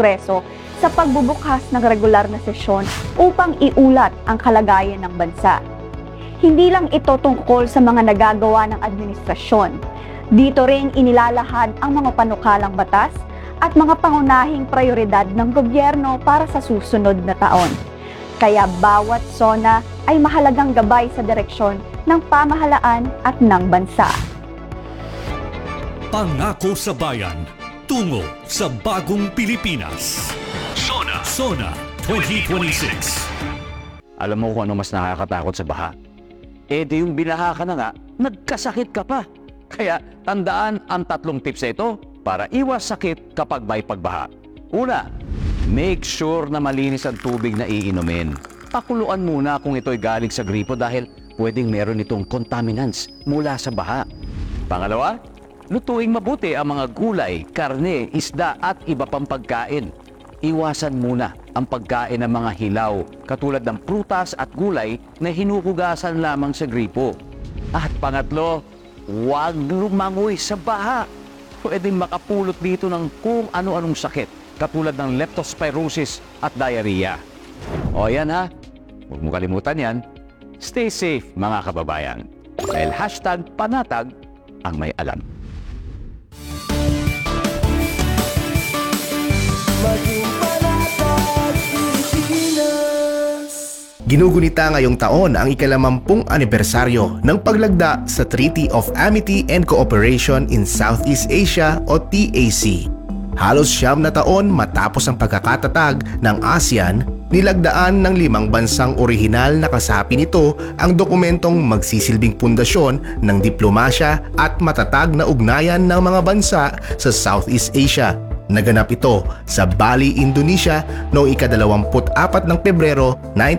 Kongreso sa pagbubukas ng regular na sesyon upang iulat ang kalagayan ng bansa. Hindi lang ito tungkol sa mga nagagawa ng administrasyon. Dito rin inilalahad ang mga panukalang batas at mga pangunahing prioridad ng gobyerno para sa susunod na taon. Kaya bawat SONA ay mahalagang gabay sa direksyon ng pamahalaan at ng bansa. Pangako sa bayan, tungo sa bagong Pilipinas. SONA 2026. Alam mo kung ano mas nakakatakot sa baha? Di yung binaha ka na nga, nagkasakit ka pa. Kaya tandaan ang 3 tips na ito para iwas sakit kapag may pagbaha. Una, make sure na malinis ang tubig na iinumin. Pakuluan muna kung ito'y galing sa gripo dahil pwedeng meron itong contaminants mula sa baha. Pangalawa, lutuing mabuti ang mga gulay, karne, isda at iba pang pagkain. Iwasan muna ang pagkain ng mga hilaw katulad ng prutas at gulay na hinuhugasan lamang sa gripo. At pangatlo, huwag lumangoy sa baha. Pwedeng makapulot dito ng kung ano-anong sakit katulad ng leptospirosis at diarrhea. O yan ha, huwag mo kalimutan yan. Stay safe mga kababayan. Dahil #panatag ang may alam. Ginugunita ngayong taon ang ika-50 anibersaryo ng paglagda sa Treaty of Amity and Cooperation in Southeast Asia o TAC. Halos 9 na taon matapos ang pagkakatatag ng ASEAN, nilagdaan ng 5 bansang orihinal na kasapi nito ang dokumentong magsisilbing pundasyon ng diplomasya at matatag na ugnayan ng mga bansa sa Southeast Asia. Naganap ito sa Bali, Indonesia noong ika-24 ng Pebrero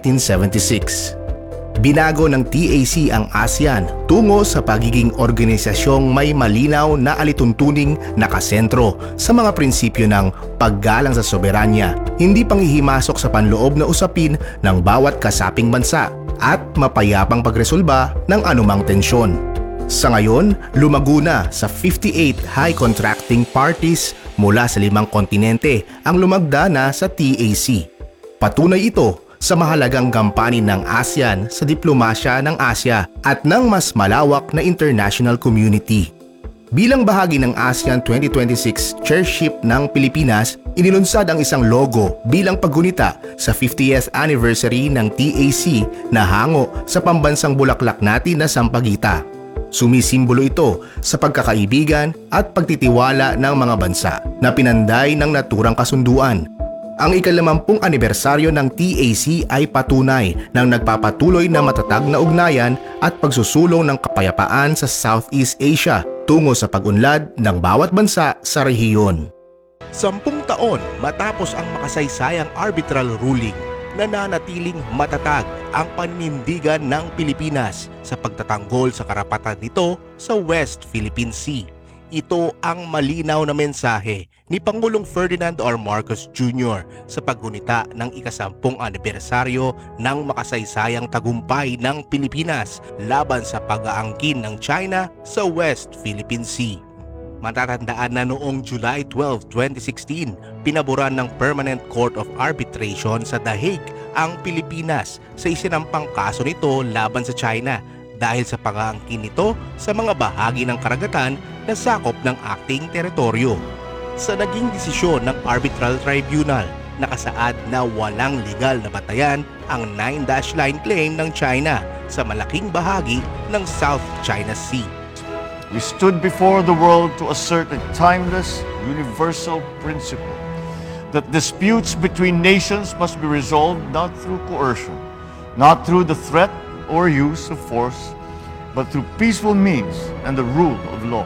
1976. Binago ng TAC ang ASEAN tungo sa pagiging organisasyong may malinaw na alituntuning nakasentro sa mga prinsipyo ng paggalang sa soberanya, hindi panghihimasok sa panloob na usapin ng bawat kasaping bansa at mapayapang pagresolba ng anumang tensyon. Sa ngayon, lumago na sa 58 high contracting parties mula sa 5 kontinente ang lumagda na sa TAC. Patunay ito sa mahalagang gampanin ng ASEAN sa diplomasya ng Asya at ng mas malawak na international community. Bilang bahagi ng ASEAN 2026 Chairship ng Pilipinas, inilunsad ang isang logo bilang paggunita sa 50th anniversary ng TAC na hango sa pambansang bulaklak natin na Sampaguita. Sumisimbolo ito sa pagkakaibigan at pagtitiwala ng mga bansa na pinanday ng naturang kasunduan. Ang ika-50 anibersaryo ng TAC ay patunay ng nagpapatuloy na matatag na ugnayan at pagsusulong ng kapayapaan sa Southeast Asia tungo sa pag-unlad ng bawat bansa sa rehiyon. 10 taon matapos ang makasaysayang arbitral ruling, nananatiling matatag ang paninindigan ng Pilipinas sa pagtatanggol sa karapatan nito sa West Philippine Sea. Ito ang malinaw na mensahe ni Pangulong Ferdinand R. Marcos Jr. sa paggunita ng ika-10 anibersaryo ng makasaysayang tagumpay ng Pilipinas laban sa pag-aangkin ng China sa West Philippine Sea. Matatandaan na noong July 12, 2016, pinaboran ng Permanent Court of Arbitration sa The Hague ang Pilipinas sa isinampang kaso nito laban sa China dahil sa pag-aangkin nito sa mga bahagi ng karagatan na sakop ng ating teritoryo. Sa naging desisyon ng Arbitral Tribunal, nakasaad na walang legal na batayan ang 9-dash line claim ng China sa malaking bahagi ng South China Sea. We stood before the world to assert a timeless, universal principle that disputes between nations must be resolved not through coercion, not through the threat or use of force, but through peaceful means and the rule of law.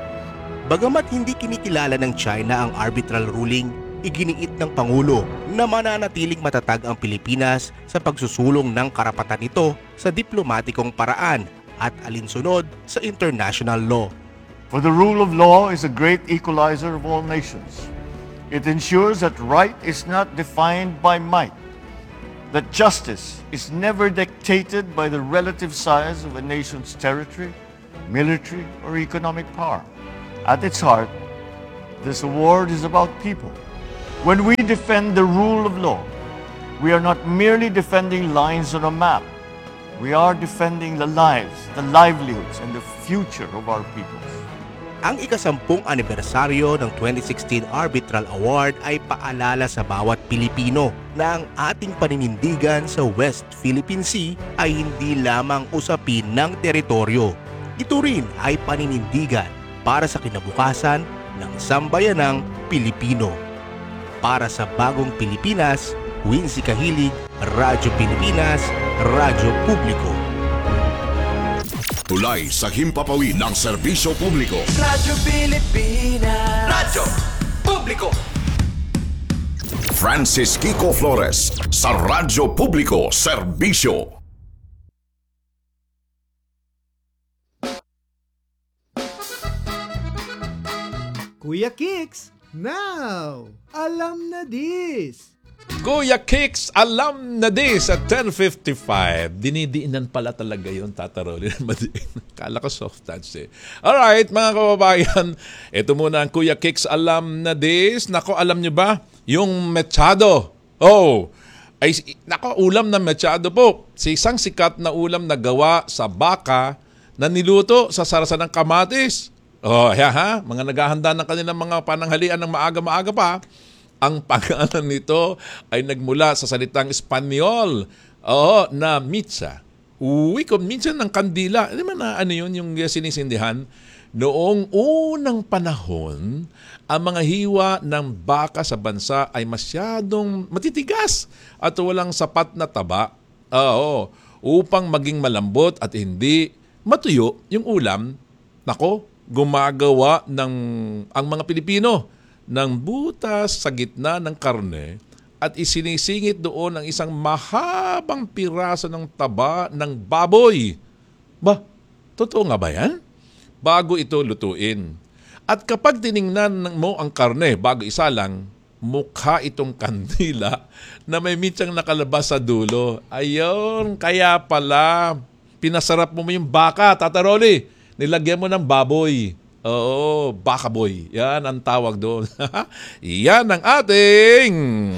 Bagamat hindi kinikilala ng China ang arbitral ruling, iginiit ng Pangulo na mananatiling matatag ang Pilipinas sa pagsusulong ng karapatan nito sa diplomatikong paraan at alinsunod sa international law. For the rule of law is a great equalizer of all nations. It ensures that right is not defined by might, that justice is never dictated by the relative size of a nation's territory, military, or economic power. At its heart, this award is about people, When we defend the rule of law, we are not merely defending lines on a map. We are defending the lives, the livelihoods, and the future of our peoples. Ang ika-10 anibersaryo ng 2016 Arbitral Award ay paalala sa bawat Pilipino na ang ating paninindigan sa West Philippine Sea ay hindi lamang usapin ng teritoryo. Ito rin ay paninindigan para sa kinabukasan ng sambayanang Pilipino. Para sa bagong Pilipinas, Wincy Kahilig, Radyo Pilipinas, Radyo Publiko. Tulay sa himpapawid ng serbisyo publiko. Radyo Pilipinas. Radyo Publiko. Francis Kiko Flores sa Radyo Publiko Serbisyo. Kuya Kicks, now! Alam na this! Kuya Kicks, alam na this at 10:55. Dinidiinan pala talaga yun, tataroli na madiin. Kala ko soft touch eh. Alright, mga kababayan, ito muna ang Kuya Kicks, alam na this. Nako, alam nyo ba? Yung mechado. Oh, ay, nako, ulam na mechado po. Isang sikat na ulam na gawa sa baka na niluto sa sarasan ng kamatis. Oh, ha? Mga naghahanda ng kanilang mga pananghalian ng maaga-maaga pa. Ang pangalan nito ay nagmula sa salitang Espanyol na mitsa. Kung minsan ng kandila. Hindi man ano yun yung sinisindihan. Noong unang panahon, ang mga hiwa ng baka sa bansa ay masyadong matitigas at walang sapat na taba. Upang maging malambot at hindi matuyo yung ulam. Nako, gumagawa ang mga Pilipino ng butas sa gitna ng karne at isinisingit doon ang isang mahabang piraso ng taba ng baboy. Ba, totoo nga ba yan? Bago ito lutuin. At kapag tiningnan mo ang karne bago isalang, mukha itong kandila na may mitsang nakalabas sa dulo. Ayun, kaya pala, pinasarap mo yung baka, tataroli. Nilagyan mo ng baboy. Oo, baka boy. Yan ang tawag doon. Yan ang ating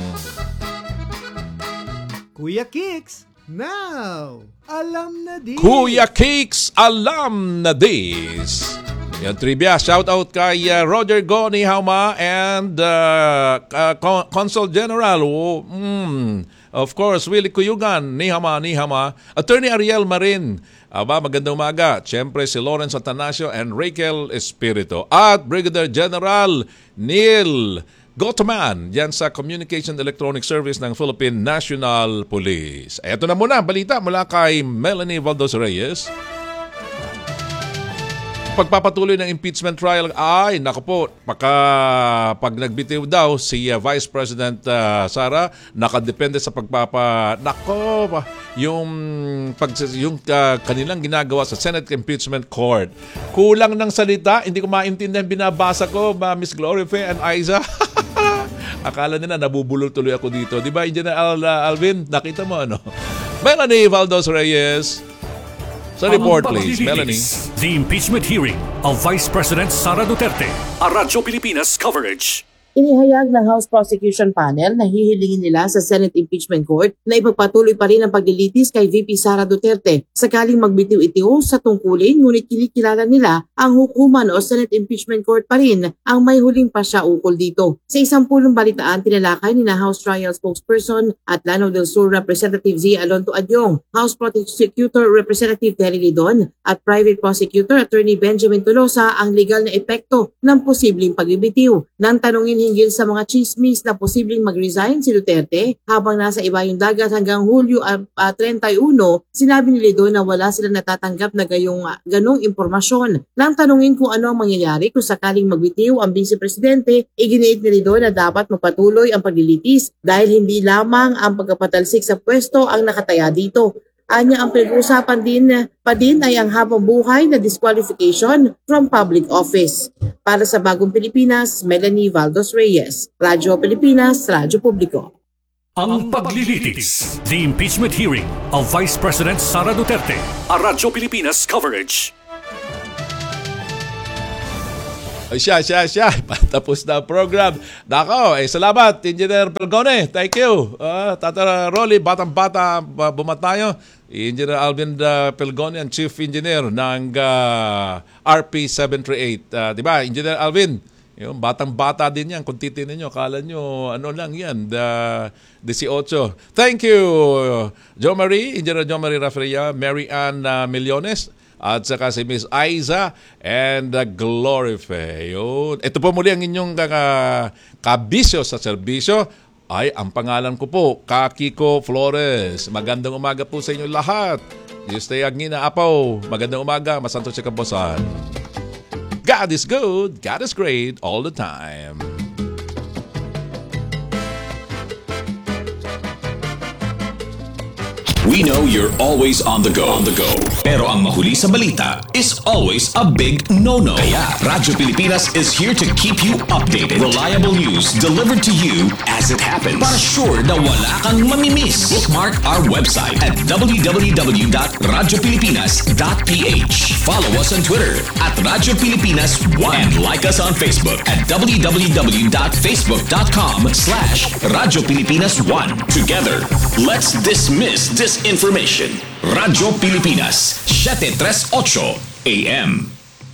Kuya Kicks, now! Alam na this! Kuya Kicks, alam na this! Yan, trivia. Shout out kay Roger Go ni Hauma and Consul General. Of course, Willie Cuyugan ni Hama. Attorney Ariel Marin. Magandang umaga. Siyempre si Lawrence Atanasio and Raquel Espirito. At Brigadier General Neil Gotoman yan sa Communication Electronic Service ng Philippine National Police. Ito na muna, balita mula kay Melanie Valdos Reyes. Pagpapatuloy ng impeachment trial ay, nako po, pag nagbitiw daw si Vice President Sara, nakadepende sa yung kanilang ginagawa sa Senate Impeachment Court. Kulang ng salita, hindi ko maintindihan binabasa ko, Miss Gloria Faye and Aiza. Akala nila nabubulol tuloy ako dito. Di ba, Engineer Alvin? Nakita mo ano? Melanie Valdos Reyes. Sa report, please, Melanie. The impeachment hearing of Vice President Sara Duterte. A Radyo Pilipinas coverage. Inihayag ng House Prosecution Panel na hihilingin nila sa Senate Impeachment Court na ipagpatuloy pa rin ang paglilitis kay VP Sara Duterte sakaling magbitiw ito sa tungkulin, ngunit kinikilala nila ang hukuman o Senate Impeachment Court pa rin ang may huling pasyaukol dito. Sa isang pulong balitaan, tinalakay ni na House Trial Spokesperson at Lanao del Sur Representative Z. Alonto Adyong, House Prosecutor Representative Terry Lidon at Private Prosecutor Attorney Benjamin Tolosa ang legal na epekto ng posibleng pagbibitiw. Nang tanungin hinggil sa mga chismis na posibleng mag-resign si Duterte habang nasa ibayong dagat hanggang Hulyo 31, sinabi ni Lidon na wala silang natatanggap na ganong impormasyon. Nang tanungin kung ano ang mangyayari kung sakaling magbitiw ang Vice Presidente, iginiit ni Lidon na dapat magpatuloy ang paglilitis dahil hindi lamang ang pagkapatalsik sa pwesto ang nakataya dito. Anya ang pinag-uusapan din ay ang habang buhay na disqualification from public office. Para sa Bagong Pilipinas, Melanie Valdos Reyes, Radyo Pilipinas, Radyo Publiko. Ang paglilitis. The impeachment hearing of Vice President Sara Duterte. A Radyo Pilipinas coverage. Siya. Patapos na ang program. Nako, salamat, Engineer Pelgone. Thank you. Tata Rolly, batang-bata, bumatayo. Engineer Alvin Pelgone, ang Chief Engineer ng RP738. Diba, Engineer Alvin? Yung batang-bata din yan. Kung titignan nyo, akala nyo, ano lang yan, 18. Thank you, Jo Marie, Engineer Jo Marie Rafria, Mary Ann Millones, at saka si Miss Aiza and Glorife. Yun. Ito po muli ang inyong kabisyo sa serbisyo. Ay, ang pangalan ko po, Kakiko Flores. Magandang umaga po sa inyo lahat. Diyos tayo agni na apaw. Magandang umaga, masanto siya kabosan. God is good, God is great all the time. We know you're always on the go. Pero ang mahuli sa balita is always a big no-no. Kaya Radyo Pilipinas is here to keep you updated. Reliable news delivered to you as it happens. Para sure na wala kang mamimiss. Bookmark our website at www.radiopilipinas.ph. Follow us on Twitter at Radyo Pilipinas 1 and like us on Facebook at www.facebook.com/Radyo Pilipinas 1. Together, let's dismiss disinformation. Radyo Pilipinas, 738 AM.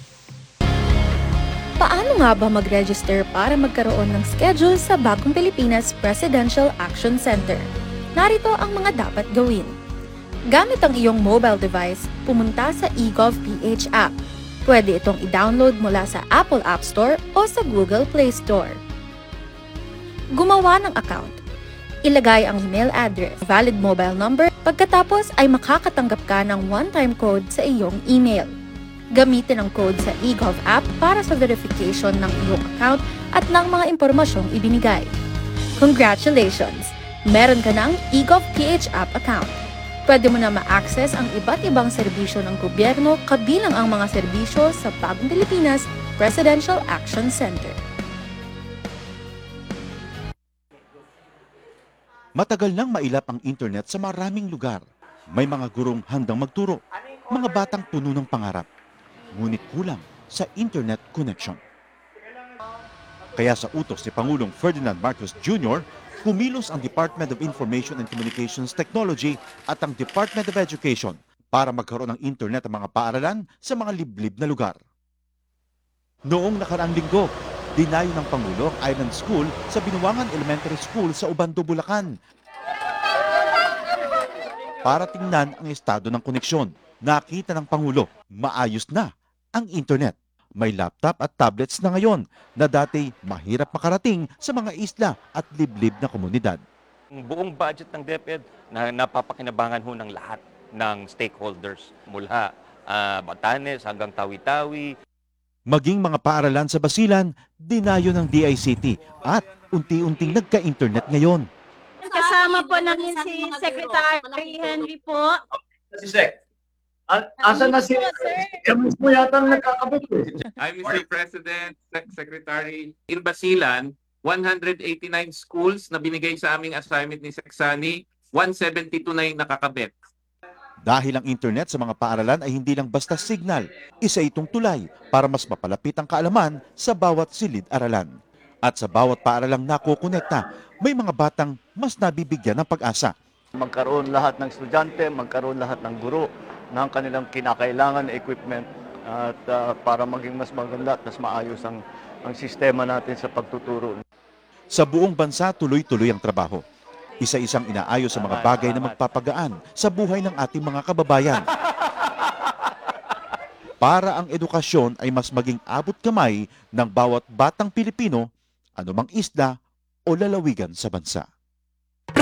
Paano nga ba mag-register para magkaroon ng schedule sa Bagong Pilipinas Presidential Action Center? Narito ang mga dapat gawin. Gamit ang iyong mobile device, pumunta sa eGovPH app. Pwede itong i-download mula sa Apple App Store o sa Google Play Store. Gumawa ng account. Ilagay ang email address, valid mobile number, pagkatapos ay makakatanggap ka ng one-time code sa iyong email. Gamitin ang code sa eGov app para sa verification ng iyong account at ng mga impormasyong ibinigay. Congratulations! Meron ka ng eGovPH app account. Pwede mo na ma-access ang iba't ibang serbisyo ng gobyerno kabilang ang mga serbisyo sa Bagong Pilipinas Presidential Action Center. Matagal nang mailap ang internet sa maraming lugar. May mga gurong handang magturo, mga batang puno ng pangarap. Ngunit kulang sa internet connection. Kaya sa utos ni Pangulong Ferdinand Marcos Jr., kumilos ang Department of Information and Communications Technology at ang Department of Education para magkaroon ng internet ang mga paaralan sa mga liblib na lugar. Noong nakaraang linggo, dinayo ng Pangulo ang Island School sa Binuangan Elementary School sa Ubando, Bulacan. Para tingnan ang estado ng koneksyon, nakita ng Pangulo, maayos na ang internet. May laptop at tablets na ngayon na dati mahirap makarating sa mga isla at liblib na komunidad. Ang buong budget ng DepEd na napapakinabangan ho ng lahat ng stakeholders mula Batanes hanggang Tawi-Tawi. Maging mga paaralan sa Basilan, dinayo ng DICT at unti-unting nagka-internet ngayon. Kasama po namin si Secretary Henry po. Si Sec. Asan na si Emus mo yata nagkakabit eh. I'm Mr. President, Secretary. In Basilan, 189 schools na binigay sa aming assignment ni Seksani, 172 na yung nakakabit. Dahil ang internet sa mga paaralan ay hindi lang basta signal, isa itong tulay para mas mapalapit ang kaalaman sa bawat silid-aralan. At sa bawat paaralang nakukonekta, may mga batang mas nabibigyan ng pag-asa. Magkaroon lahat ng estudyante, magkaroon lahat ng guro ng kanilang kinakailangan na equipment at para maging mas maganda at mas maayos ang sistema natin sa pagtuturo. Sa buong bansa, tuloy-tuloy ang trabaho. Isa-isang inaayos sa mga bagay na magpapagaan sa buhay ng ating mga kababayan. Para ang edukasyon ay mas maging abot kamay ng bawat batang Pilipino, anumang isla o lalawigan sa bansa.